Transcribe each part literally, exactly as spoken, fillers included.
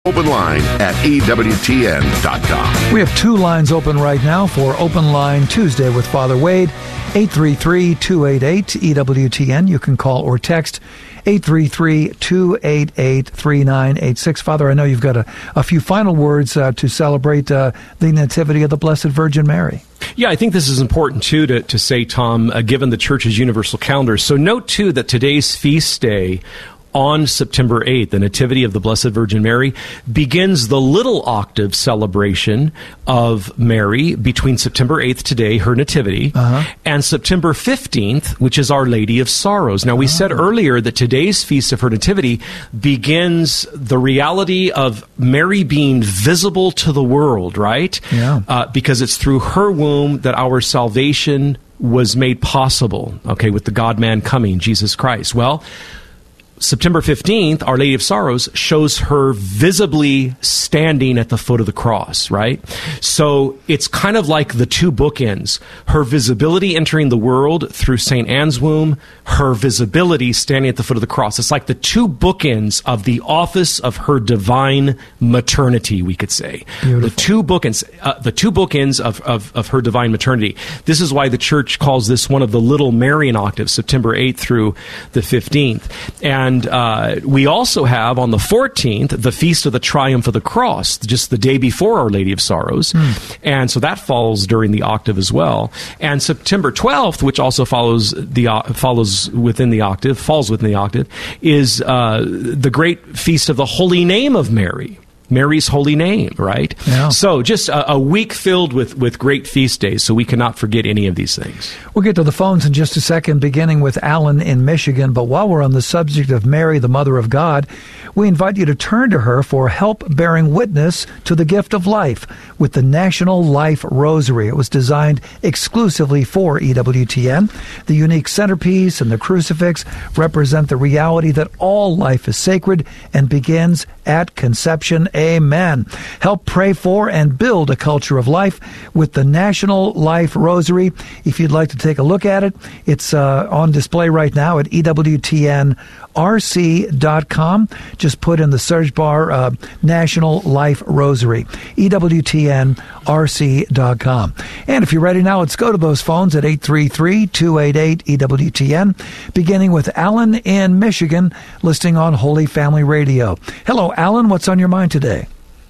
Open line at E W T N dot com. We have two lines open right now for Open Line Tuesday with Father Wade, eight three three, two eight eight, E W T N. You can call or text eight three three, two eight eight, three nine eight six. Father, I know you've got a, a few final words uh, to celebrate uh, the Nativity of the Blessed Virgin Mary. Yeah, I think this is important, too, to, to say, Tom, uh, given the Church's universal calendar. So note, too, that today's feast day on September eighth, the Nativity of the Blessed Virgin Mary, begins the little octave celebration of Mary between September eighth today, her Nativity, uh-huh. and September fifteenth, which is Our Lady of Sorrows. Now, we uh-huh. said earlier that today's Feast of her Nativity begins the reality of Mary being visible to the world, right? Yeah. Uh, because it's through her womb that our salvation was made possible, okay, with the God-man coming, Jesus Christ. Well, September fifteenth, Our Lady of Sorrows shows her visibly standing at the foot of the cross, right? So it's kind of like the two bookends. Her visibility entering the world through Saint Anne's womb, her visibility standing at the foot of the cross. It's like the two bookends of the office of her divine maternity, we could say. Beautiful. The two bookends, uh, the two bookends of, of, of her divine maternity. This is why the Church calls this one of the little Marian octaves, September eighth through the fifteenth. And And uh, we also have on the fourteenth, the Feast of the Triumph of the Cross, just the day before Our Lady of Sorrows. Mm. And so that falls during the octave as well. And September twelfth, which also follows the uh, follows within the octave, falls within the octave, is uh, the great Feast of the Holy Name of Mary. Mary's holy name, right? Yeah. So just a, a week filled with, with great feast days, so we cannot forget any of these things. We'll get to the phones in just a second, beginning with Alan in Michigan. But while we're on the subject of Mary, the Mother of God, we invite you to turn to her for help bearing witness to the gift of life with the National Life Rosary. It was designed exclusively for E W T N. The unique centerpiece and the crucifix represent the reality that all life is sacred and begins at conception. Amen. Help pray for and build a culture of life with the National Life Rosary. If you'd like to take a look at it, it's uh, on display right now at E W T N R C dot com. Just put in the search bar uh, National Life Rosary, E W T N R C dot com. And if you're ready now, let's go to those phones at eight three three, two eight eight, E W T N, beginning with Alan in Michigan, listing on Holy Family Radio. Hello, Alan. What's on your mind today?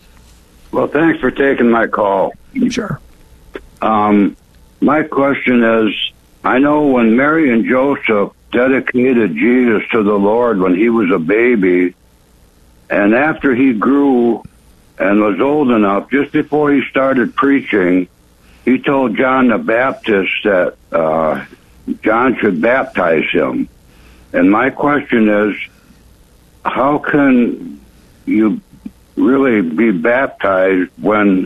Well, thanks for taking my call. Sure. Um, my question is, I know when Mary and Joseph dedicated Jesus to the Lord when he was a baby, and after he grew and was old enough, just before he started preaching, he told John the Baptist that uh, John should baptize him. And my question is, how can you really be baptized when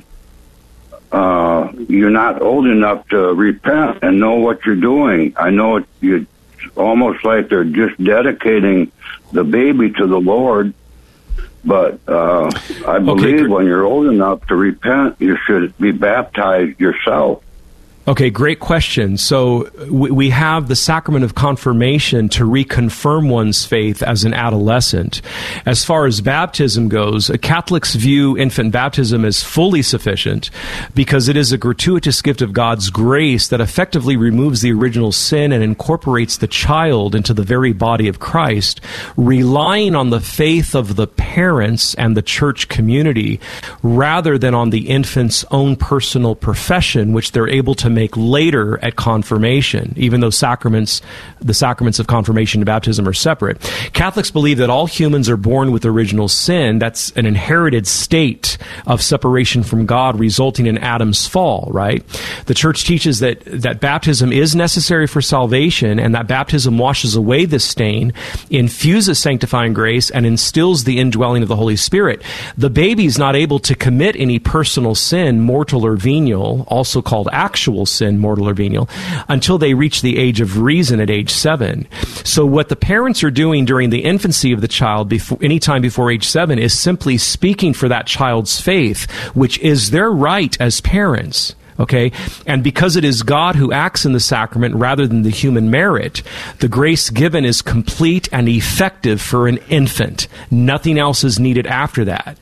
uh, you're not old enough to repent and know what you're doing? I know it, you, it's almost like they're just dedicating the baby to the Lord, but uh, I believe okay, when you're old enough to repent, you should be baptized yourself. Okay, great question. So we, we have the sacrament of confirmation to reconfirm one's faith as an adolescent. As far as baptism goes, Catholics view infant baptism as fully sufficient because it is a gratuitous gift of God's grace that effectively removes the original sin and incorporates the child into the very body of Christ, relying on the faith of the parents and the church community rather than on the infant's own personal profession, which they're able to make later at confirmation, even though sacraments, the sacraments of confirmation and baptism are separate. Catholics believe that all humans are born with original sin. That's an inherited state of separation from God resulting in Adam's fall, right? The church teaches that, that baptism is necessary for salvation and that baptism washes away this stain, infuses sanctifying grace, and instills the indwelling of the Holy Spirit. The baby is not able to commit any personal sin, mortal or venial, also called actual sin, mortal or venial, until they reach the age of reason at age seven. So what the parents are doing during the infancy of the child, before, anytime before age seven, is simply speaking for that child's faith, which is their right as parents. Okay? And because it is God who acts in the sacrament rather than the human merit, the grace given is complete and effective for an infant. Nothing else is needed after that.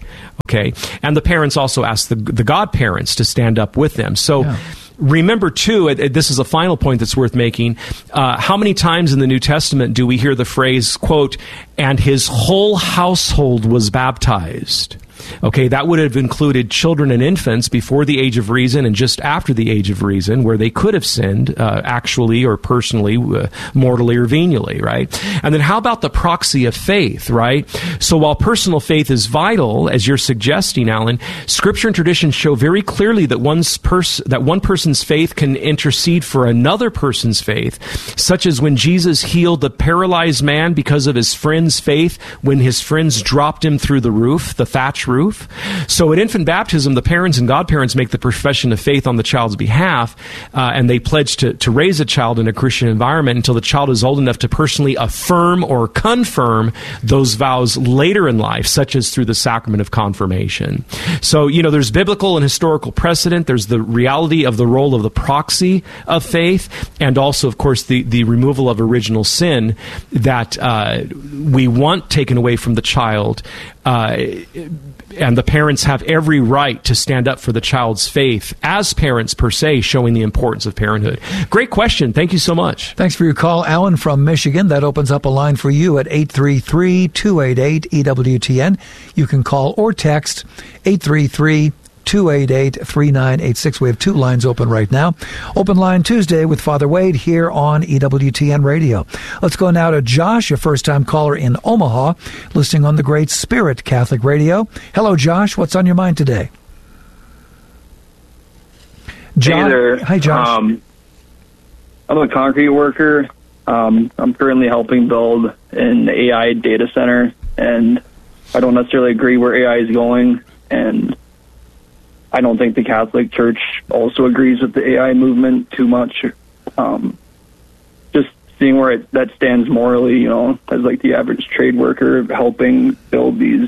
Okay, and the parents also ask the the godparents to stand up with them. So. Yeah. Remember, too, this is a final point that's worth making. Uh, how many times in the New Testament do we hear the phrase, quote, and his whole household was baptized? Okay, that would have included children and infants before the age of reason and just after the age of reason, where they could have sinned uh, actually or personally, uh, mortally or venially, right? And then how about the proxy of faith, right? So while personal faith is vital, as you're suggesting, Alan, Scripture and tradition show very clearly that one's pers- that one person's faith can intercede for another person's faith, such as when Jesus healed the paralyzed man because of his friend's faith when his friends dropped him through the roof, the thatch roof. So at infant baptism, the parents and godparents make the profession of faith on the child's behalf, uh, and they pledge to, to raise a child in a Christian environment until the child is old enough to personally affirm or confirm those vows later in life, such as through the sacrament of confirmation. So, you know, there's biblical and historical precedent. There's the reality of the role of the proxy of faith, and also, of course, the, the removal of original sin that uh, we want taken away from the child. Uh, and the parents have every right to stand up for the child's faith as parents per se, showing the importance of parenthood. Great question. Thank you so much. Thanks for your call, Alan from Michigan. That opens up a line for you at eight three three, two eight eight, E W T N. You can call or text eight three three, two eight eight, three nine eight six. We have two lines open right now. Open Line Tuesday with Father Wade here on E W T N Radio. Let's go now to Josh, a first-time caller in Omaha, listening on the Great Spirit Catholic Radio. Hello, Josh. What's on your mind today? John, hey there. Hi, Josh. Um, I'm a concrete worker. Um, I'm currently helping build an A I data center, and I don't necessarily agree where A I is going, and I don't think the Catholic Church also agrees with the A I movement too much. Um, just seeing where it, that stands morally, you know, as like the average trade worker helping build these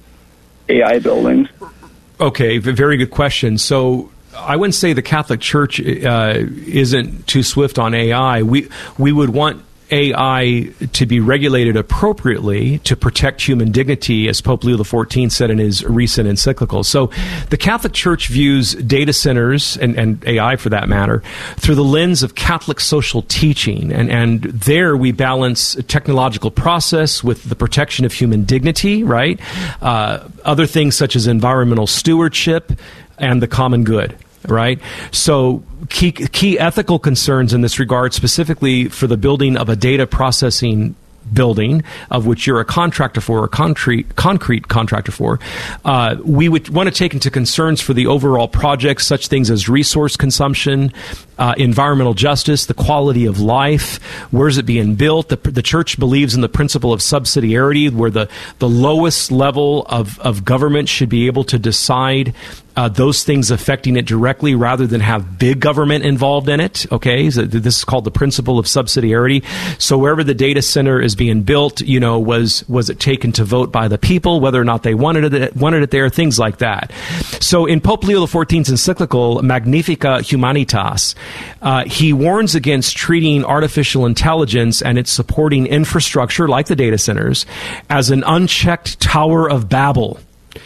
A I buildings. Okay, very good question. So I wouldn't say the Catholic Church uh, isn't too swift on A I. We we would want A I to be regulated appropriately to protect human dignity, as Pope Leo the fourteenth said in his recent encyclical. So the Catholic Church views data centers, and, and A I for that matter, through the lens of Catholic social teaching. And, and there we balance technological process with the protection of human dignity, right? Uh, other things such as environmental stewardship and the common good. Right? So key, key ethical concerns in this regard, specifically for the building of a data processing building, of which you're a contractor for, a concrete, concrete contractor for, uh, we would want to take into concerns for the overall project, such things as resource consumption, uh, environmental justice, the quality of life, where's it being built. The, the Church believes in the principle of subsidiarity, where the, the lowest level of, of government should be able to decide Uh, those things affecting it directly rather than have big government involved in it. Okay, so this is called the principle of subsidiarity. So wherever the data center is being built, you know, was was it taken to vote by the people, whether or not they wanted it wanted it there, things like that. So in Pope Leo the fourteenth's encyclical Magnificat Humanitas, uh, he warns against treating artificial intelligence and its supporting infrastructure, like the data centers, as an unchecked Tower of Babel.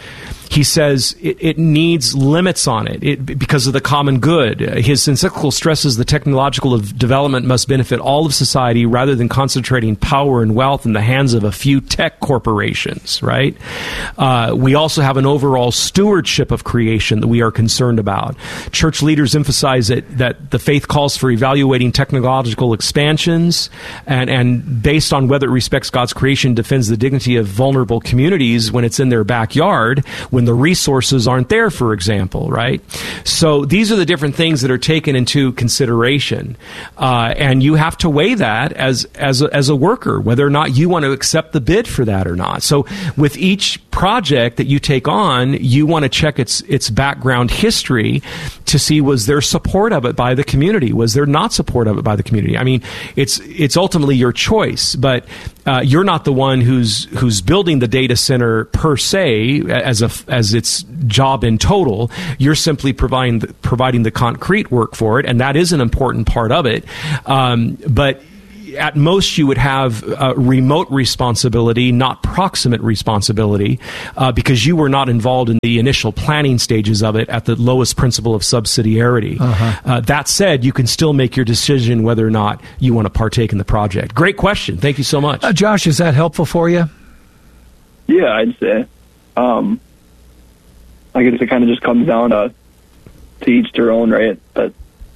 He says it, it needs limits on it, it because of the common good. His encyclical stresses the technological development must benefit all of society rather than concentrating power and wealth in the hands of a few tech corporations, right? Uh, we also have an overall stewardship of creation that we are concerned about. Church leaders emphasize that, that the faith calls for evaluating technological expansions and, and based on whether it respects God's creation, defends the dignity of vulnerable communities when it's in their backyard, when the resources aren't there, for example, right? So these are the different things that are taken into consideration. Uh, and you have to weigh that as, as, a, as a worker, whether or not you want to accept the bid for that or not. So with each project that you take on, you want to check its, its background history to see, was there support of it by the community? Was there not support of it by the community? I mean, it's, it's ultimately your choice, but Uh, you're not the one who's who's building the data center per se as a as its job in total. You're simply providing the, providing the concrete work for it, and that is an important part of it. Um, but at most you would have uh, remote responsibility, not proximate responsibility, uh, because you were not involved in the initial planning stages of it at the lowest principle of subsidiarity. Uh-huh. Uh, that said, you can still make your decision whether or not you want to partake in the project. Great question. Thank you so much. Uh, Josh, is that helpful for you? Yeah, I'd say. Um, I guess it kind of just comes down to to each their own, right? But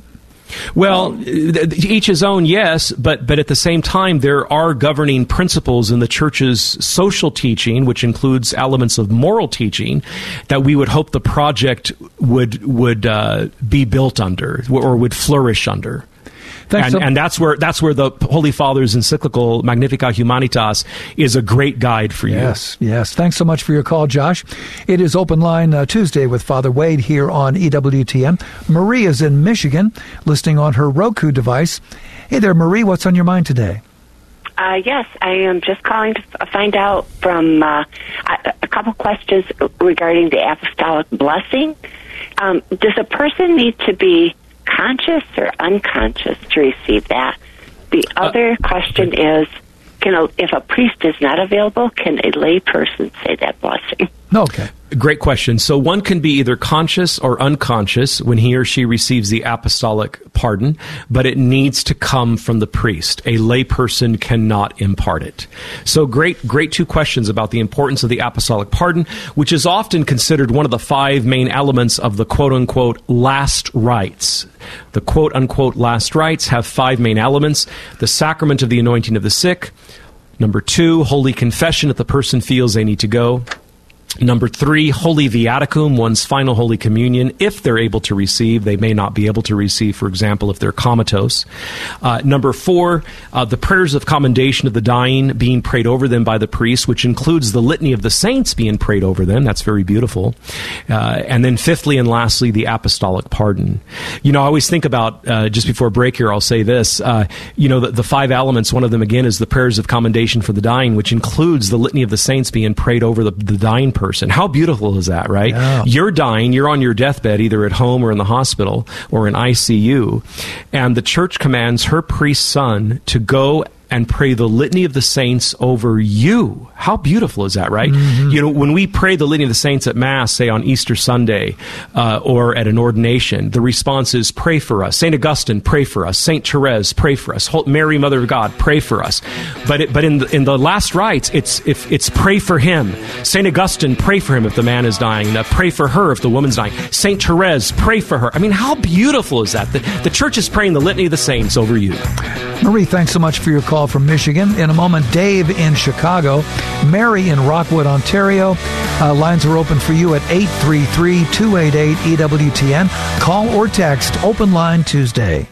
Well, um, each his own, yes, but but at the same time, there are governing principles in the church's social teaching, which includes elements of moral teaching, that we would hope the project would would uh, be built under or would flourish under. Thanks and, so- and that's where that's where the Holy Father's encyclical Magnificat Humanitas is a great guide for you. Yes, yes. Thanks so much for your call, Josh. It is Open Line uh, Tuesday with Father Wade here on E W T N. Marie is in Michigan, listening on her Roku device. Hey there, Marie. What's on your mind today? Uh, yes, I am just calling to f- find out from uh, a, a couple questions regarding the apostolic blessing. Um, does a person need to be conscious or unconscious to receive that? The other uh, question is, can a, if a priest is not available, can a lay person say that blessing? Okay. Great question. So one can be either conscious or unconscious when he or she receives the apostolic pardon, but it needs to come from the priest. A lay person cannot impart it. So great, great two questions about the importance of the apostolic pardon, which is often considered one of the five main elements of the quote-unquote last rites. The quote-unquote last rites have five main elements: the sacrament of the anointing of the sick. Number two, holy confession if the person feels they need to go. Number three, Holy Viaticum, one's final Holy Communion, if they're able to receive. They may not be able to receive, for example, if they're comatose. Uh, number four, uh, the prayers of commendation of the dying being prayed over them by the priest, which includes the litany of the saints being prayed over them. That's very beautiful. Uh, and then fifthly and lastly, the apostolic pardon. You know, I always think about, uh, just before break here, I'll say this, uh, you know, the, the five elements, one of them, again, is the prayers of commendation for the dying, which includes the litany of the saints being prayed over the, the dying person. Person. How beautiful is that, right? Yeah. You're dying, you're on your deathbed, either at home or in the hospital or in I C U, and the church commands her priest's son to go and pray the litany of the saints over you. How beautiful is that, right? Mm-hmm. You know, when we pray the litany of the saints at Mass, say on Easter Sunday, uh, or at an ordination, the response is, pray for us. Saint Augustine, pray for us. Saint Therese, pray for us. Mary, Mother of God, pray for us. But it, but in the, in the last rites, it's if it's pray for him. Saint Augustine, pray for him if the man is dying. Uh, pray for her if the woman's dying. Saint Therese, pray for her. I mean, how beautiful is that? The, the church is praying the litany of the saints over you. Marie, thanks so much for your call from Michigan. In a moment, Dave in Chicago, Mary in Rockwood, Ontario. Uh, lines are open for you at eight three three, two eight eight, E W T N. Call or text Open Line Tuesday.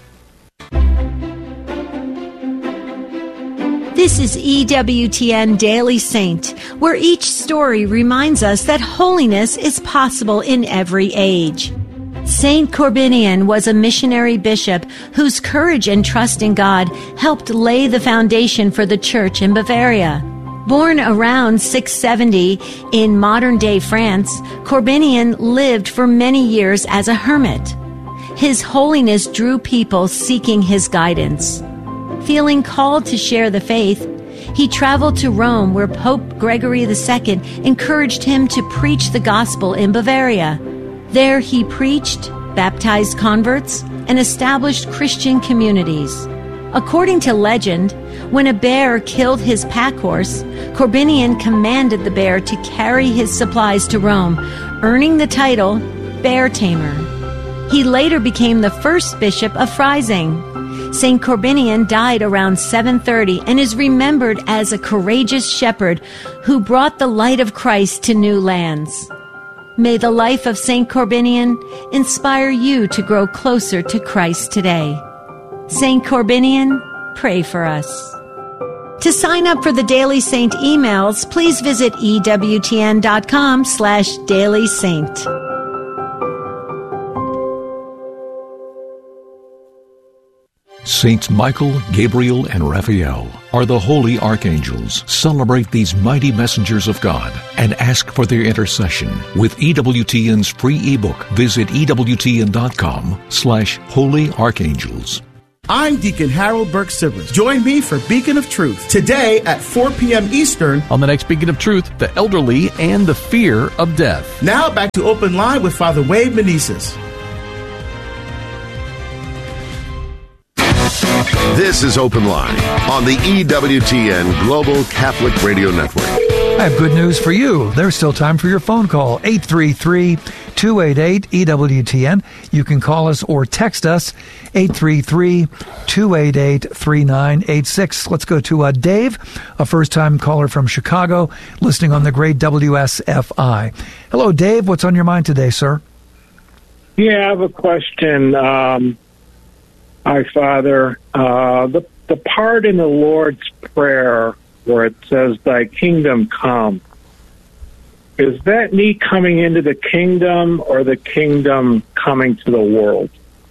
This is E W T N Daily Saint, where each story reminds us that holiness is possible in every age. Saint Corbinian was a missionary bishop whose courage and trust in God helped lay the foundation for the church in Bavaria. Born around six seventy in modern-day France, Corbinian lived for many years as a hermit. His holiness drew people seeking his guidance. Feeling called to share the faith, he traveled to Rome, where Pope Gregory the Second encouraged him to preach the gospel in Bavaria. There he preached, baptized converts, and established Christian communities. According to legend, when a bear killed his pack horse, Corbinian commanded the bear to carry his supplies to Rome, earning the title Bear Tamer. He later became the first bishop of Freising. Saint Corbinian died around seven thirty and is remembered as a courageous shepherd who brought the light of Christ to new lands. May the life of Saint Corbinian inspire you to grow closer to Christ today. Saint Corbinian, pray for us. To sign up for the Daily Saint emails, please visit ewtn.com slash Daily Saint. Saints Michael, Gabriel, and Raphael are the holy archangels. Celebrate these mighty messengers of God and ask for their intercession with E W T N's free ebook. Visit ewtn.com slash holy archangels. I'm Deacon Harold Burke Sibley. Join me for Beacon of Truth today at four p.m. Eastern on the next Beacon of Truth, the elderly and the fear of death. Now back to Open Line with Father Wade Meneses. This is Open Line on the E W T N Global Catholic Radio Network. I have good news for you. There's still time for your phone call, eight three three, two eight eight, E W T N. You can call us or text us, eight three three, two eight eight, three nine eight six. Let's go to uh, Dave, a first-time caller from Chicago, listening on the great W S F I. Hello, Dave. What's on your mind today, sir? Yeah, I have a question. Um, Hi, Father. Uh, the, the part in the Lord's Prayer where it says, Thy kingdom come, is that me coming into the kingdom or the kingdom coming to the world?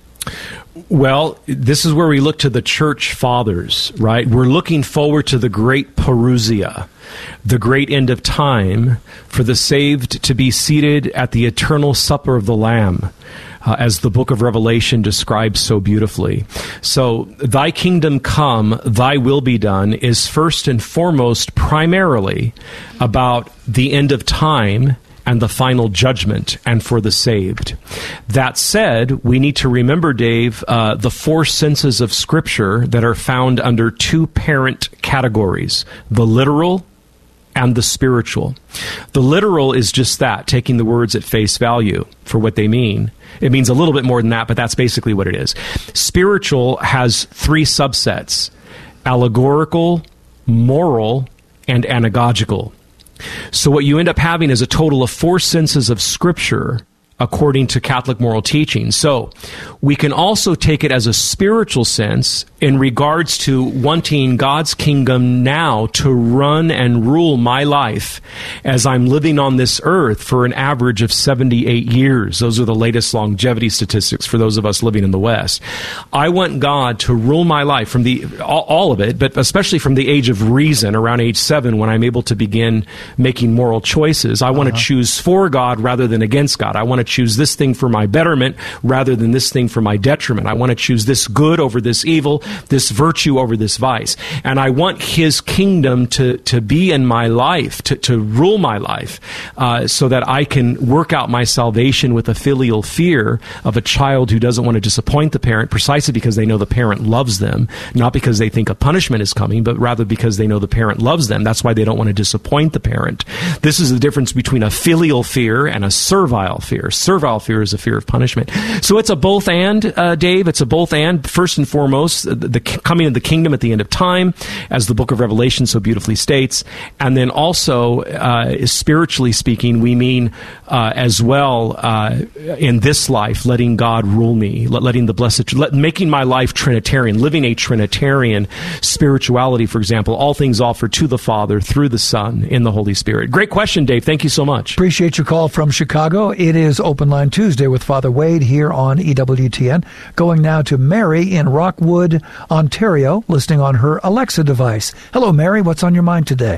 Well, this is where we look to the church fathers, right? We're looking forward to the great parousia, the great end of time, for the saved to be seated at the eternal supper of the Lamb, uh, as the book of Revelation describes so beautifully. So, thy kingdom come, thy will be done, is first and foremost primarily about the end of time and the final judgment, and for the saved. That said, we need to remember, Dave, uh, the four senses of Scripture that are found under two parent categories, the literal and the spiritual. The literal is just that, taking the words at face value for what they mean. It means a little bit more than that, but that's basically what it is. Spiritual has three subsets: allegorical, moral, and anagogical. So what you end up having is a total of four senses of Scripture according to Catholic moral teaching. So we can also take it as a spiritual sense in regards to wanting God's kingdom now to run and rule my life as I'm living on this earth for an average of seventy-eight years. Those are the latest longevity statistics for those of us living in the West. I want God to rule my life from the all, all of it, but especially from the age of reason, around age seven, when I'm able to begin making moral choices. I want uh-huh. to choose for God rather than against God. I want to choose this thing for my betterment rather than this thing for my detriment. I want to choose this good over this evil, this virtue over this vice. And I want His kingdom to, to be in my life, to, to rule my life, uh, so that I can work out my salvation with a filial fear of a child who doesn't want to disappoint the parent, precisely because they know the parent loves them, not because they think a punishment is coming, but rather because they know the parent loves them. That's why they don't want to disappoint the parent. This is the difference between a filial fear and a servile fear. Servile fear is a fear of punishment. So it's a both and, uh, Dave. It's a both and. First and foremost, the, the coming of the kingdom at the end of time, as the book of Revelation so beautifully states. And then also, uh, spiritually speaking, we mean uh, as well uh, in this life, letting God rule me, letting the blessed, let, making my life Trinitarian, living a Trinitarian spirituality, for example, all things offered to the Father, through the Son, in the Holy Spirit. Great question, Dave. Thank you so much. Appreciate your call from Chicago. It is Open Line Tuesday with Father Wade here on E W T N. Going now to Mary in Rockwood, Ontario, listening on her Alexa device. Hello, Mary. What's on your mind today?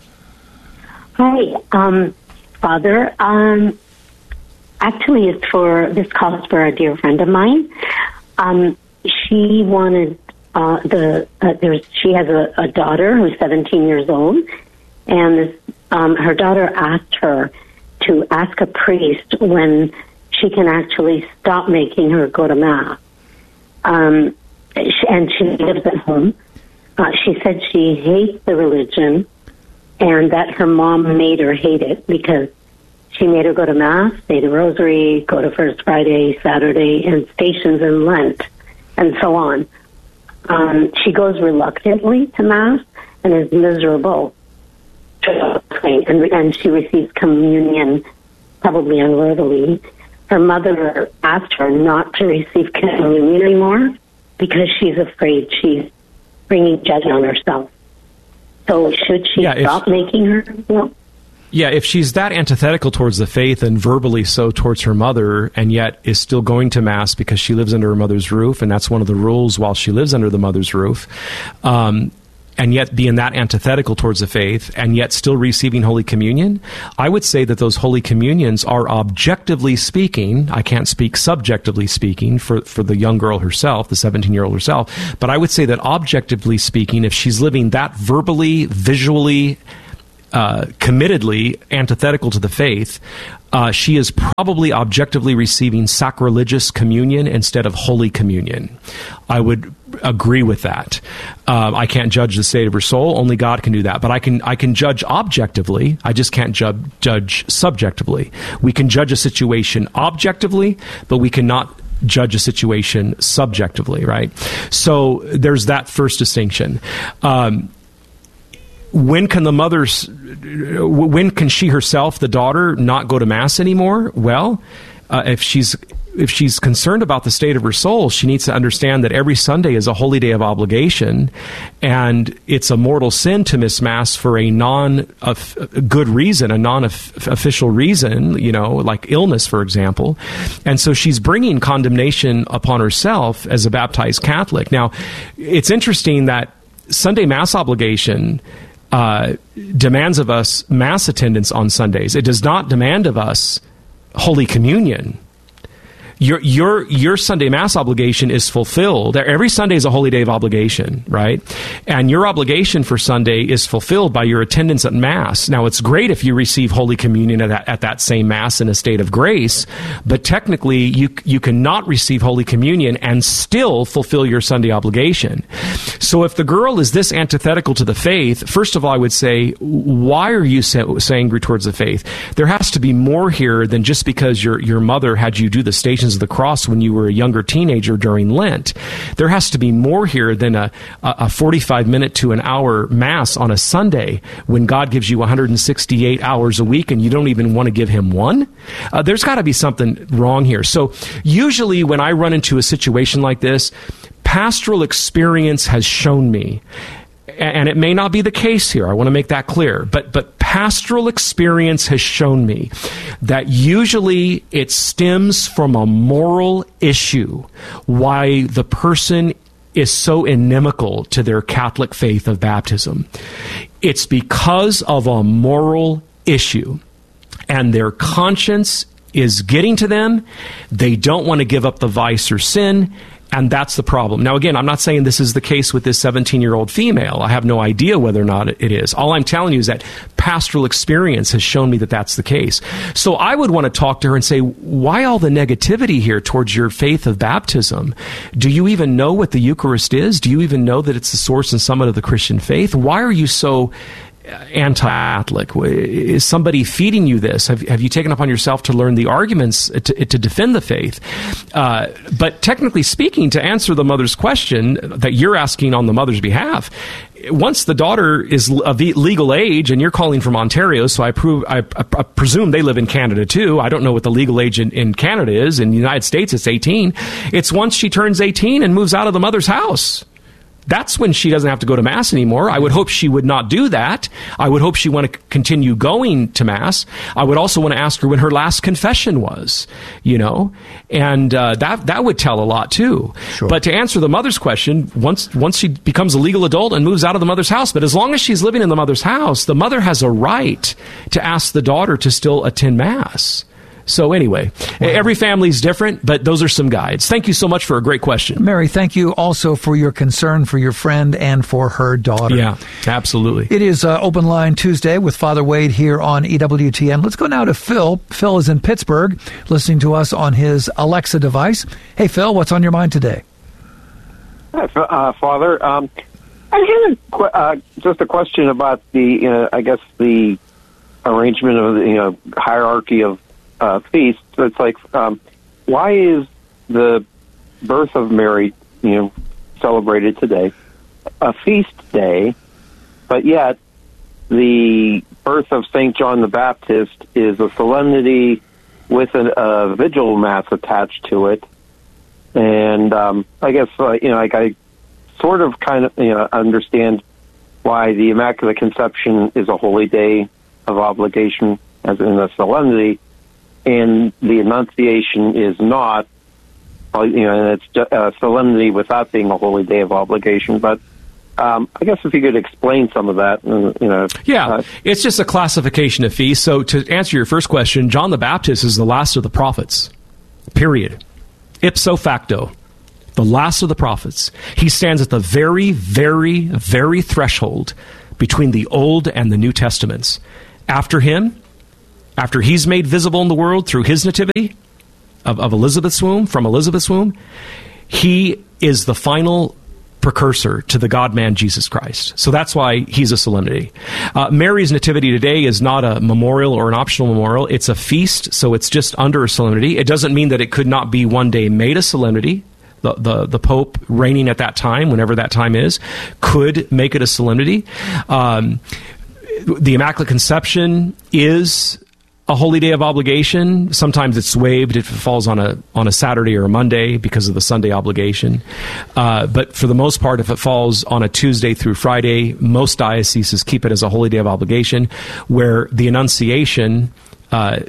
Hi, um, Father. Um, actually, it's for this call is for a dear friend of mine. Um, she wanted uh, the uh, there's she has a, a daughter who's seventeen years old, and this, um, her daughter asked her to ask a priest when she can actually stop making her go to Mass. Um, and she lives at home. Uh, she said she hates the religion and that her mom made her hate it because she made her go to Mass, say the Rosary, go to First Friday, Saturday, and stations in Lent, and so on. Um, she goes reluctantly to Mass and is miserable. And, and she receives communion probably unworthily. Her mother asked her not to receive communion anymore because she's afraid she's bringing judgment on herself. So should she yeah, stop if, making her? No. Yeah, if she's that antithetical towards the faith and verbally so towards her mother, and yet is still going to Mass because she lives under her mother's roof, and that's one of the rules while she lives under the mother's roof, um, and yet being that antithetical towards the faith, and yet still receiving Holy Communion, I would say that those Holy Communions are objectively speaking, I can't speak subjectively speaking for, for the young girl herself, the seventeen-year-old herself, but I would say that objectively speaking, if she's living that verbally, visually, uh, committedly antithetical to the faith, Uh, she is probably objectively receiving sacrilegious communion instead of Holy Communion. I would agree with that. Um, I can't judge the state of her soul. Only God can do that. But I can I can judge objectively. I just can't ju- judge subjectively. We can judge a situation objectively, but we cannot judge a situation subjectively, right? So there's that first distinction. Um, When can the mother's, when can she herself, the daughter, not go to Mass anymore? Well, uh, if she's if she's concerned about the state of her soul, she needs to understand that every Sunday is a holy day of obligation, and it's a mortal sin to miss Mass for a non-good reason, a non-official reason, you know, like illness, for example. And so she's bringing condemnation upon herself as a baptized Catholic. Now, it's interesting that Sunday Mass obligation Uh, demands of us Mass attendance on Sundays. It does not demand of us Holy Communion. Your your your Sunday Mass obligation is fulfilled. Every Sunday is a holy day of obligation, right? And your obligation for Sunday is fulfilled by your attendance at Mass. Now, it's great if you receive Holy Communion at that, at that same Mass in a state of grace, but technically you you cannot receive Holy Communion and still fulfill your Sunday obligation. So if the girl is this antithetical to the faith, first of all, I would say, why are you so, so angry towards the faith? There has to be more here than just because your your mother had you do the Stations of the Cross when you were a younger teenager during Lent. There has to be more here than a, a forty-five minute to an hour Mass on a Sunday when God gives you one hundred sixty-eight hours a week and you don't even want to give him one. Uh, there's got to be something wrong here. So usually when I run into a situation like this, pastoral experience has shown me, and it may not be the case here, I want to make that clear, but but pastoral experience has shown me that usually it stems from a moral issue, why the person is so inimical to their Catholic faith of baptism. It's because of a moral issue, and their conscience is getting to them. They don't want to give up the vice or sin, and that's the problem. Now, again, I'm not saying this is the case with this seventeen-year-old female. I have no idea whether or not it is. All I'm telling you is that pastoral experience has shown me that that's the case. So I would want to talk to her and say, why all the negativity here towards your faith of baptism? Do you even know what the Eucharist is? Do you even know that it's the source and summit of the Christian faith? Why are you so anti-Catholic? Is somebody feeding you this? Have, have you taken upon yourself to learn the arguments to, to defend the faith? Uh, but technically speaking, to answer the mother's question that you're asking on the mother's behalf, once the daughter is of legal age, and you're calling from Ontario, so I, prove, I, I presume they live in Canada too. I don't know what the legal age in, in Canada is. In the United States, it's eighteen. It's once she turns eighteen and moves out of the mother's house. That's when she doesn't have to go to Mass anymore. I would hope she would not do that. I would hope she want to continue going to Mass. I would also want to ask her when her last confession was, you know, and uh, that that would tell a lot too. Sure. But to answer the mother's question, once once she becomes a legal adult and moves out of the mother's house, but as long as she's living in the mother's house, the mother has a right to ask the daughter to still attend Mass. So anyway, wow. Every family is different, but those are some guides. Thank you so much for a great question. Mary, thank you also for your concern for your friend and for her daughter. Yeah, absolutely. It is uh, Open Line Tuesday with Father Wade here on E W T N. Let's go now to Phil. Phil is in Pittsburgh, listening to us on his Alexa device. Hey, Phil, what's on your mind today? Hi, uh, Father. Um, I had a qu- uh, just a question about the, uh, I guess, the arrangement of the you know, hierarchy of Uh, feast. So it's like, um, why is the birth of Mary, you know, celebrated today, a feast day, but yet the birth of Saint John the Baptist is a solemnity with a, a vigil mass attached to it? And um, I guess, uh, you know, like I sort of kind of, you know, understand why the Immaculate Conception is a holy day of obligation, as in a solemnity, and the Annunciation is not, you know, and it's a solemnity without being a holy day of obligation. But Um, I guess if you could explain some of that, uh, you know. Yeah, uh, it's just a classification of feasts. So to answer your first question, John the Baptist is the last of the prophets, period. Ipso facto, the last of the prophets. He stands at the very, very, very threshold between the Old and the New Testaments. After him, after he's made visible in the world through his nativity of, of Elizabeth's womb, from Elizabeth's womb, he is the final precursor to the God-man Jesus Christ. So that's why he's a solemnity. Uh, Mary's nativity today is not a memorial or an optional memorial. It's a feast, so it's just under a solemnity. It doesn't mean that it could not be one day made a solemnity. The, the, the Pope reigning at that time, whenever that time is, could make it a solemnity. Um, the Immaculate Conception is a holy day of obligation. Sometimes it's waived if it falls on a on a Saturday or a Monday because of the Sunday obligation. Uh, but for the most part, if it falls on a Tuesday through Friday, most dioceses keep it as a holy day of obligation, where the Annunciation uh,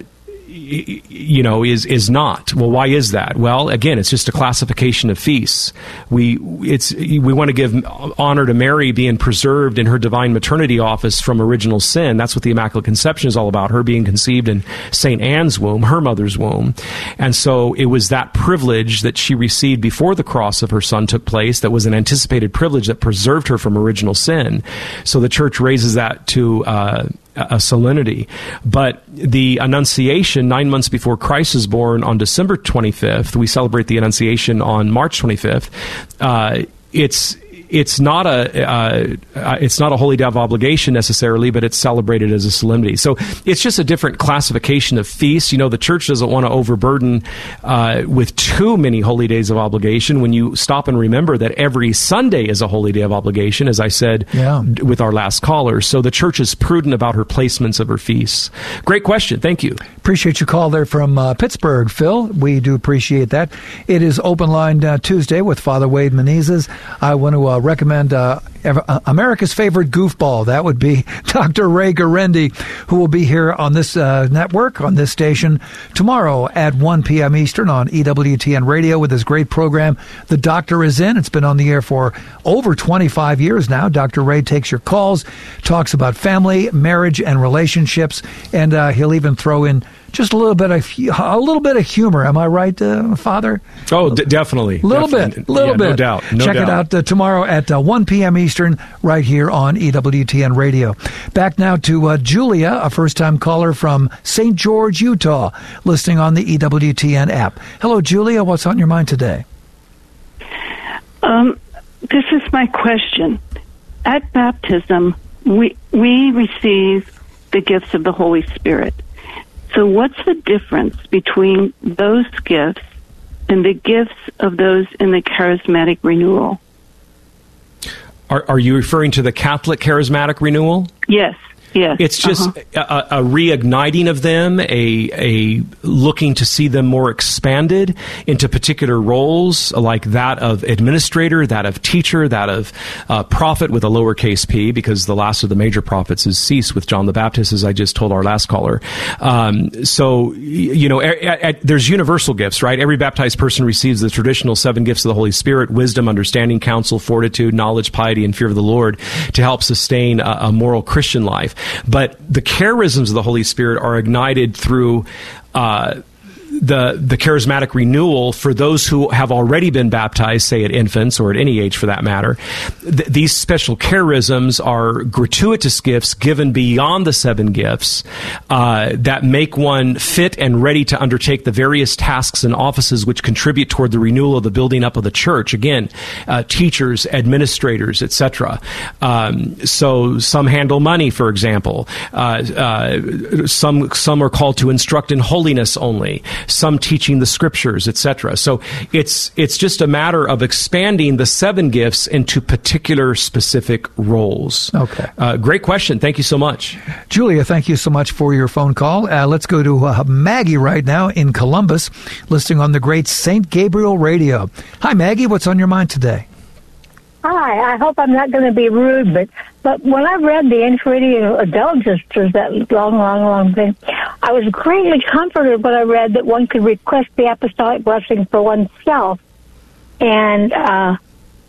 you know, is is not. Well, why is that? Well, again, it's just a classification of feasts. We it's we want to give honor to Mary being preserved in her divine maternity office from original sin. That's what the Immaculate Conception is all about, her being conceived in Saint Anne's womb, her mother's womb. And so it was that privilege that she received before the cross of her son took place that was an anticipated privilege that preserved her from original sin. So the Church raises that to uh, a solemnity. But the Annunciation, nine months before Christ is born, on December twenty-fifth, we celebrate the Annunciation on March twenty-fifth. Uh, it's It's not a uh, uh, it's not a holy day of obligation necessarily, but it's celebrated as a solemnity. So it's just a different classification of feasts. You know, the Church doesn't want to overburden uh, with too many holy days of obligation. When you stop and remember that every Sunday is a holy day of obligation, as I said yeah. d- with our last caller. So the Church is prudent about her placements of her feasts. Great question. Thank you. Appreciate your call there from uh, Pittsburgh, Phil. We do appreciate that. It is Open Line uh, Tuesday with Father Wade Menezes. I want to uh, recommend uh, America's favorite goofball. That would be Doctor Ray Garendi, who will be here on this uh, network, on this station, tomorrow at one p.m. Eastern on E W T N Radio with his great program, The Doctor Is In. It's been on the air for over twenty-five years now. Doctor Ray takes your calls, talks about family, marriage, and relationships, and uh, he'll even throw in just a little bit of a little bit of humor. Am I right, uh, Father? Oh, d- definitely. A little definitely. bit, a little yeah, bit. No doubt. No Check doubt. it out uh, tomorrow at uh, one p.m. Eastern, right here on E W T N Radio. Back now to uh, Julia, a first-time caller from Saint George, Utah, listening on the E W T N app. Hello, Julia. What's on your mind today? Um, this is my question. At baptism, we we receive the gifts of the Holy Spirit. So what's the difference between those gifts and the gifts of those in the charismatic renewal? Are, are you referring to the Catholic charismatic renewal? Yes. Yes. It's just uh-huh. a, a reigniting of them, a a looking to see them more expanded into particular roles, like that of administrator, that of teacher, that of uh, prophet with a lowercase p, because the last of the major prophets is ceased with John the Baptist, as I just told our last caller. Um, so, you know, a, a, a, there's universal gifts, right? Every baptized person receives the traditional seven gifts of the Holy Spirit: wisdom, understanding, counsel, fortitude, knowledge, piety, and fear of the Lord, to help sustain a, a moral Christian life. But the charisms of the Holy Spirit are ignited through uh, the the charismatic renewal for those who have already been baptized, say at infants or at any age for that matter. Th- these special charisms are gratuitous gifts given beyond the seven gifts uh, that make one fit and ready to undertake the various tasks and offices which contribute toward the renewal of the building up of the church. Again, uh, teachers, administrators, et cetera. Um, so some handle money, for example. Uh, uh, some some are called to instruct in holiness only. Some teaching the scriptures, et cetera. So it's it's just a matter of expanding the seven gifts into particular specific roles. Okay. Uh, great question. Thank you so much. Julia, thank you so much for your phone call. Uh, let's go to uh, Maggie right now in Columbus, listening on the great Saint Gabriel Radio. Hi, Maggie. What's on your mind today? Hi, I hope I'm not going to be rude, but but when I read the Entry of Indulgences, that long, long, long thing, I was greatly comforted when I read that one could request the apostolic blessing for oneself. And uh,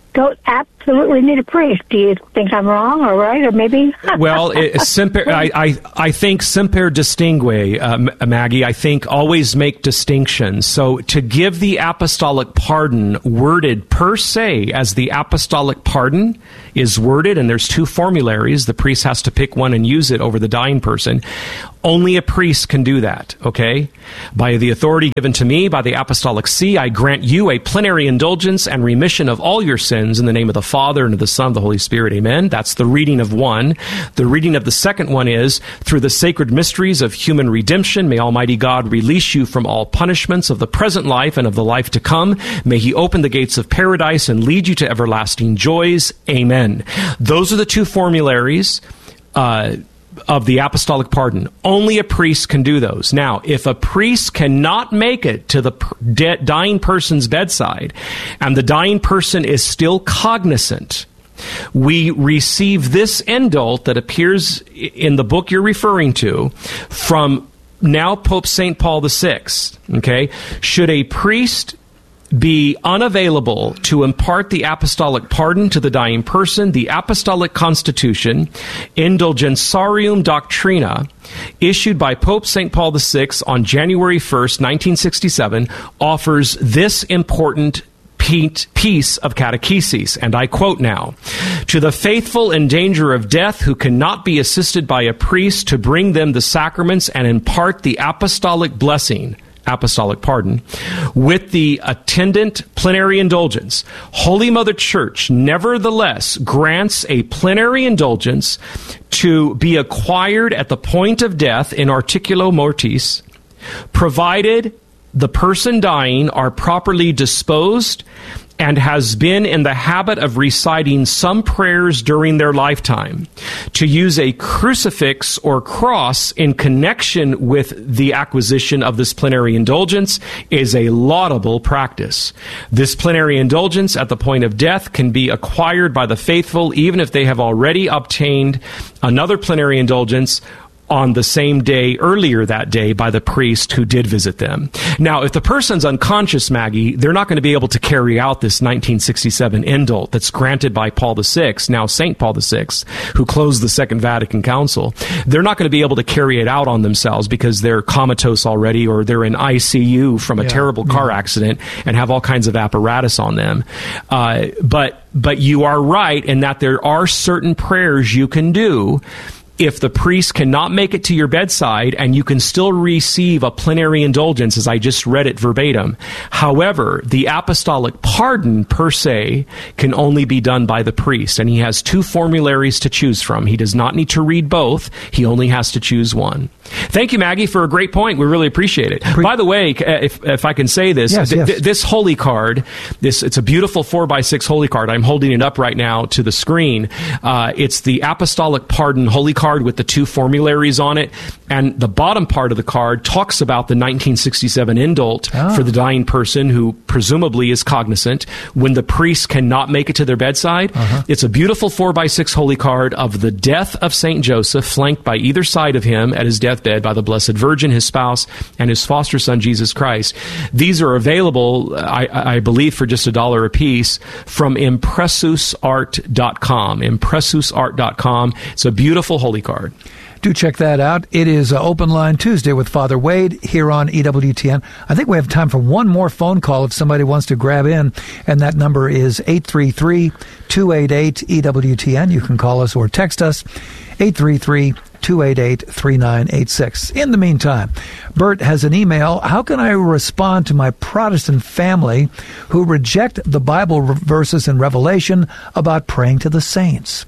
don't absolutely need a priest. Do you think I'm wrong or right or maybe? Well, it, semper, I, I, I think semper distingue, uh, Maggie. I think always make distinctions. So to give the apostolic pardon worded per se as the apostolic pardon is worded, and there's two formularies, the priest has to pick one and use it over the dying person. Only a priest can do that, okay? By the authority given to me by the Apostolic See, I grant you a plenary indulgence and remission of all your sins in the name of the Father and of the Son and of the Holy Spirit. Amen. That's the reading of one. The reading of the second one is, through the sacred mysteries of human redemption, may Almighty God release you from all punishments of the present life and of the life to come. May He open the gates of paradise and lead you to everlasting joys. Amen. Those are the two formularies uh, of the apostolic pardon. Only a priest can do those. Now, if a priest cannot make it to the de- dying person's bedside, and the dying person is still cognizant, we receive this indult that appears in the book you're referring to from now Pope Saint Paul the Sixth. Okay? Should a priest be unavailable to impart the apostolic pardon to the dying person, the Apostolic Constitution, Indulgentiarum Doctrina, issued by Pope Saint Paul the Sixth on January first, nineteen sixty-seven, offers this important piece of catechesis, and I quote now: "To the faithful in danger of death who cannot be assisted by a priest to bring them the sacraments and impart the apostolic blessing," apostolic pardon, "with the attendant plenary indulgence, Holy Mother Church nevertheless grants a plenary indulgence to be acquired at the point of death in articulo mortis, provided the person dying are properly disposed and has been in the habit of reciting some prayers during their lifetime. To use a crucifix or cross in connection with the acquisition of this plenary indulgence is a laudable practice. This plenary indulgence at the point of death can be acquired by the faithful even if they have already obtained another plenary indulgence on the same day earlier that day by the priest who did visit them." Now, if the person's unconscious, Maggie, they're not going to be able to carry out this nineteen sixty-seven indult that's granted by Paul the Sixth, now Saint Paul the Sixth, who closed the Second Vatican Council. They're not going to be able to carry it out on themselves because they're comatose already, or they're in I C U from a yeah. terrible car yeah. accident and have all kinds of apparatus on them. Uh, but but you are right in that there are certain prayers you can do if the priest cannot make it to your bedside, and you can still receive a plenary indulgence, as I just read it verbatim. However, the apostolic pardon, per se, can only be done by the priest, and he has two formularies to choose from. He does not need to read both. He only has to choose one. Thank you, Maggie, for a great point. We really appreciate it. Pre- by the way, if if I can say this, yes, th- yes. th- this holy card, this it's a beautiful four by six holy card. I'm holding it up right now to the screen. Uh, it's the apostolic pardon holy card with the two formularies on it, and the bottom part of the card talks about the nineteen sixty-seven indult oh. for the dying person who presumably is cognizant when the priest cannot make it to their bedside. Uh-huh. It's a beautiful four by six holy card of the death of Saint Joseph, flanked by either side of him at his deathbed by the Blessed Virgin, his spouse, and his foster son, Jesus Christ. These are available, I, I believe, for just a dollar a piece from impressus art dot com. impressus art dot com. It's a beautiful holy card. Do check that out. It is uh, Open Line Tuesday with Father Wade here on E W T N. I think we have time for one more phone call if somebody wants to grab in, and that number is eight three three, two eight eight, E W T N. You can call us or text us, eight three three, two eight eight, three nine eight six. In the meantime, Bert has an email. How can I respond to my Protestant family who reject the Bible verses in Revelation about praying to the saints?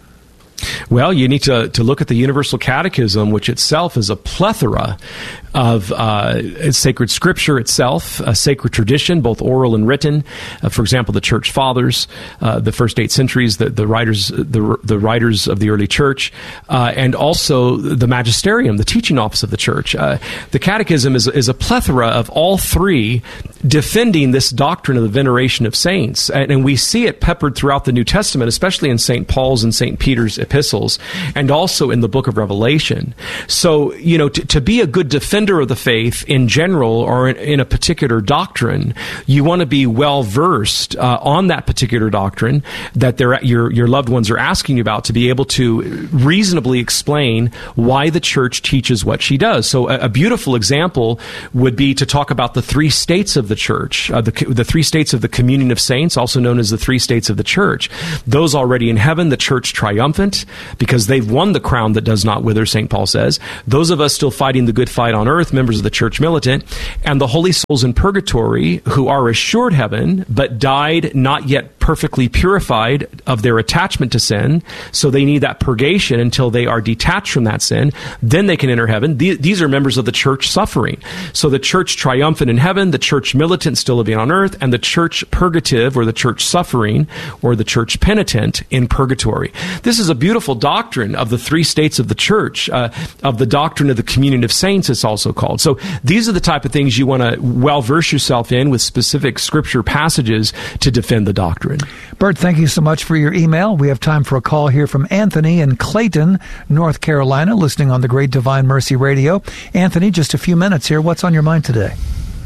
Well, you need to, to look at the Universal Catechism, which itself is a plethora of uh, sacred scripture itself, a sacred tradition, both oral and written. Uh, for example, the Church Fathers, uh, the first eight centuries, the, the writers, the the writers of the early Church, uh, and also the Magisterium, the teaching office of the Church. Uh, the Catechism is is a plethora of all three defending this doctrine of the veneration of saints. And, and we see it peppered throughout the New Testament, especially in Saint Paul's and Saint Peter's epistles, and also in the book of Revelation. So, you know, to, to be a good defender of the faith in general or in, in a particular doctrine, you want to be well versed uh, on that particular doctrine that they're, your, your loved ones are asking you about, to be able to reasonably explain why the church teaches what she does. So a, a beautiful example would be to talk about the three states of the church, uh, the, the three states of the communion of saints, also known as the three states of the church. Those already in heaven, the church triumphant, because they've won the crown that does not wither, Saint Paul says. Those of us still fighting the good fight on earth, members of the church militant, and the holy souls in purgatory who are assured heaven, but died not yet perfectly purified of their attachment to sin, so they need that purgation until they are detached from that sin. Then they can enter heaven. These are members of the church suffering. So the church triumphant in heaven, the church militant still living on earth, and the church purgative, or the church suffering, or the church penitent in purgatory. This is a beautiful doctrine of the three states of the church, uh, of the doctrine of the communion of saints, it's also called. So these are the type of things you want to well verse yourself in with specific scripture passages to defend the doctrine. Bert, thank you so much for your email. We have time for a call here from Anthony in Clayton, North Carolina, listening on the Great Divine Mercy Radio. Anthony, just a few minutes here. What's on your mind today?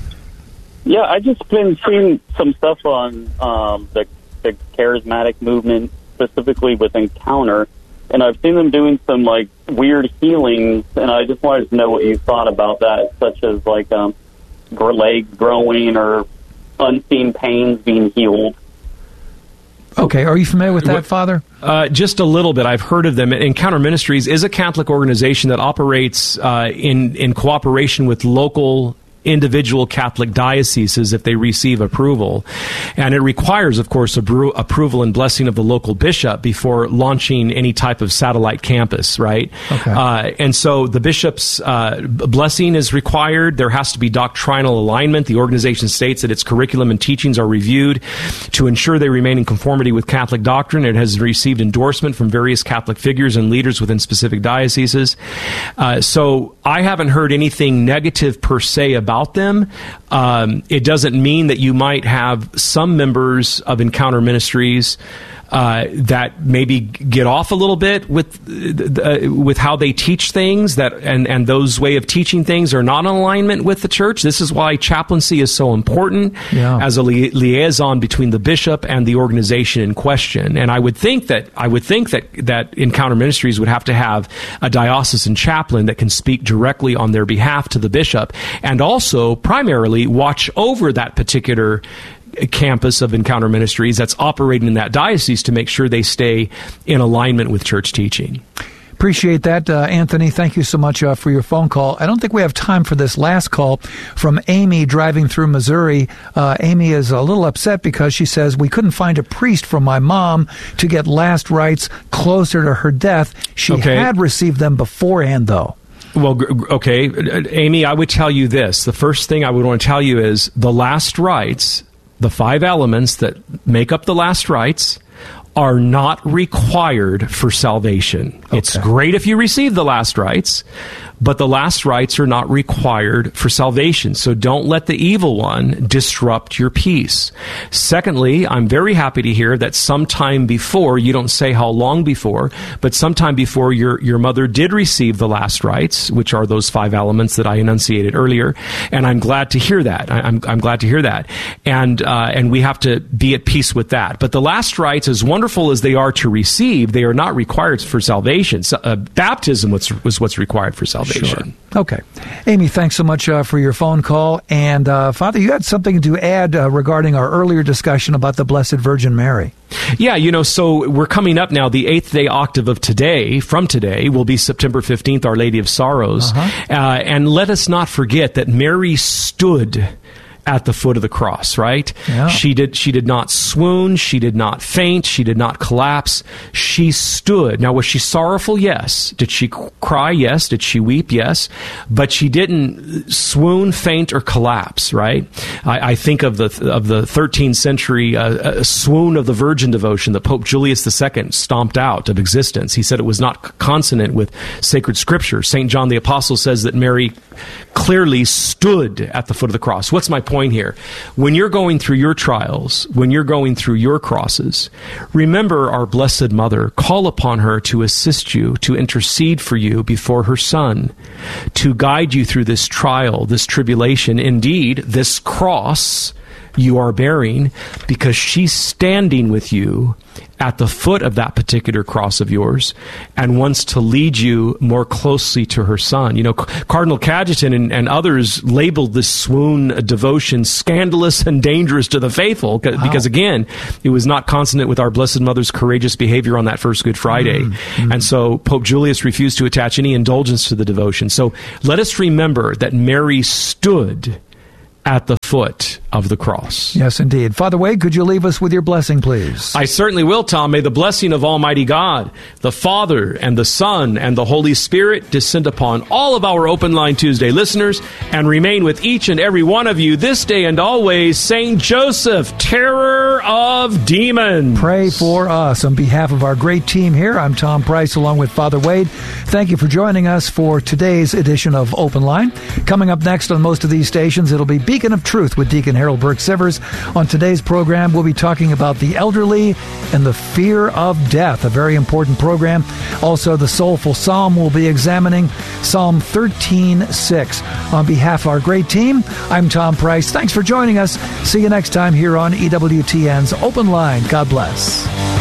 Yeah, I just been seeing some stuff on um, the, the charismatic movement, specifically with Encounter, and I've seen them doing some like weird healings, and I just wanted to know what you thought about that, such as like um, legs growing or unseen pains being healed. Okay, are you familiar with that, Father? Uh, just a little bit. I've heard of them. Encounter Ministries is a Catholic organization that operates uh, in in cooperation with local individual Catholic dioceses if they receive approval. And it requires, of course, abru- approval and blessing of the local bishop before launching any type of satellite campus, right? Okay. Uh, and so the bishop's uh, blessing is required. There has to be doctrinal alignment. The organization states that its curriculum and teachings are reviewed to ensure they remain in conformity with Catholic doctrine. It has received endorsement from various Catholic figures and leaders within specific dioceses. Uh, so I haven't heard anything negative per se about them. Um, it doesn't mean that you might have some members of Encounter Ministries uh, that maybe get off a little bit with uh, with how they teach things, that and, and those way of teaching things are not in alignment with the church. This is why chaplaincy is so important yeah. as a li- liaison between the bishop and the organization in question. And I would think that I would think that that Encounter Ministries would have to have a diocesan chaplain that can speak directly on their behalf to the bishop, and also primarily watch over that particular campus of Encounter Ministries that's operating in that diocese to make sure they stay in alignment with church teaching. Appreciate that, uh, Anthony. Thank you so much uh, for your phone call. I don't think we have time for this last call from Amy driving through Missouri. Uh, Amy is a little upset because she says, we couldn't find a priest for my mom to get last rites closer to her death. She Okay. had received them beforehand, though. Well, okay, Amy, I would tell you this. The first thing I would want to tell you is the last rites, the five elements that make up the last rites, are not required for salvation. Okay. It's great if you receive the last rites, but the last rites are not required for salvation. So don't let the evil one disrupt your peace. Secondly, I'm very happy to hear that sometime before, you don't say how long before, but sometime before your, your mother did receive the last rites, which are those five elements that I enunciated earlier. And I'm glad to hear that. I, I'm, I'm glad to hear that. And, uh, and we have to be at peace with that. But the last rites, as wonderful as they are to receive, they are not required for salvation. So, uh, baptism was, was what's required for salvation. Sure. Okay. Amy, thanks so much uh, for your phone call. And uh, Father, you had something to add uh, regarding our earlier discussion about the Blessed Virgin Mary. Yeah, you know, so we're coming up now. The eighth day octave of today, from today, will be September fifteenth, Our Lady of Sorrows. Uh-huh. Uh, and let us not forget that Mary stood at the foot of the cross, right? Yeah. She did she did not swoon, she did not faint, she did not collapse. She stood. Now, was she sorrowful? Yes. Did she cry? Yes. Did she weep? Yes. But she didn't swoon, faint, or collapse, right? I, I think of the of the thirteenth century uh, swoon of the Virgin devotion that Pope Julius the Second stomped out of existence. He said it was not consonant with sacred scripture. Saint John the Apostle says that Mary clearly stood at the foot of the cross. What's my point here? When you're going through your trials, when you're going through your crosses, remember our Blessed Mother. Call upon her to assist you, to intercede for you before her Son, to guide you through this trial, this tribulation, indeed, this cross you are bearing, because she's standing with you at the foot of that particular cross of yours and wants to lead you more closely to her Son. You know, Cardinal Cajetan and, and others labeled this swoon devotion scandalous and dangerous to the faithful because, wow. again, it was not consonant with our Blessed Mother's courageous behavior on that first Good Friday. Mm-hmm. And so Pope Julius refused to attach any indulgence to the devotion. So let us remember that Mary stood at the foot of the cross. Yes, indeed. Father Wade, could you leave us with your blessing, please? I certainly will, Tom. May the blessing of Almighty God, the Father, and the Son, and the Holy Spirit descend upon all of our Open Line Tuesday listeners and remain with each and every one of you this day and always. Saint Joseph, terror of demons. Pray for us. On behalf of our great team here, I'm Tom Price along with Father Wade. Thank you for joining us for today's edition of Open Line. Coming up next on most of these stations, it'll be Beacon of Truth with Deacon Harold Burke-Sivers. On today's program, we'll be talking about the elderly and the fear of death, a very important program. Also, the Soulful Psalm will be examining Psalm thirteen six. On behalf of our great team, I'm Tom Price. Thanks for joining us. See you next time here on E W T N's Open Line. God bless.